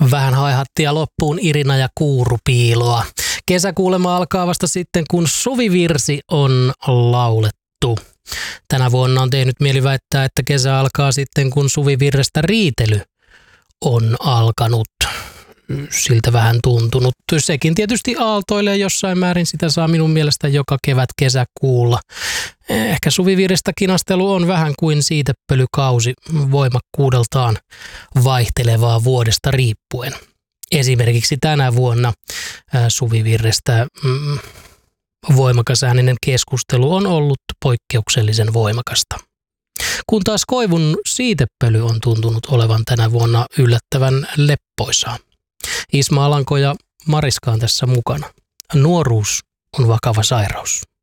Vähän haihattia loppuun Irina ja Kuurupiiloa. Kesäkuulema alkaa vasta sitten, kun suvivirsi on laulettu. Tänä vuonna on tehnyt mieli väittää, että kesä alkaa sitten, kun suvivirrestä riitely on alkanut. Siltä vähän tuntunut. Sekin tietysti aaltoilee jossain määrin, sitä saa minun mielestä joka kevät kesäkuulla. Ehkä suvivirrestä kinastelu on vähän kuin siitepölykausi, voimakkuudeltaan vaihtelevaa vuodesta riippuen. Esimerkiksi tänä vuonna suvivirrestä voimakas ääninen keskustelu on ollut poikkeuksellisen voimakasta. Kun taas koivun siitepöly on tuntunut olevan tänä vuonna yllättävän leppoisaa. Isma Alanko ja Mariska on tässä mukana. Nuoruus on vakava sairaus.